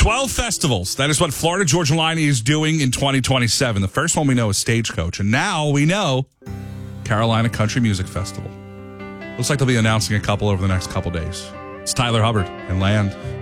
12 festivals. That is what Florida Georgia Line is doing in 2027. The first one we know is Stagecoach. And now we know Carolina Country Music Festival. Looks like they'll be announcing a couple over the next couple days. It's Tyler Hubbard and Land.